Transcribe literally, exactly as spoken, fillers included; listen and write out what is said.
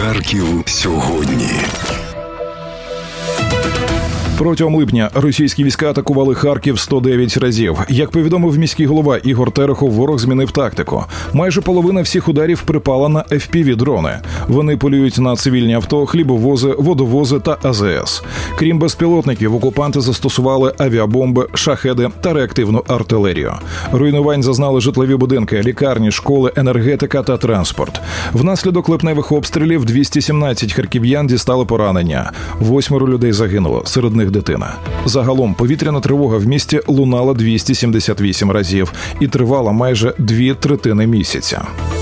Харків сьогодні. Протягом липня російські війська атакували Харків сто дев'ять разів. Як повідомив міський голова Ігор Терехов, ворог змінив тактику. Майже половина всіх ударів припала на еф пі ві-дрони. Вони полюють на цивільні авто, хлібовози, водовози та а зет ес. Крім безпілотників, окупанти застосували авіабомби, шахеди та реактивну артилерію. Руйнувань зазнали житлові будинки, лікарні, школи, енергетика та транспорт. Внаслідок липневих обстрілів двісті сімнадцять харків'ян дістали поранення. Восьмеро людей загинуло, серед них дитина. Загалом повітряна тривога в місті лунала двісті сімдесят вісім разів і тривала майже дві третини місяця.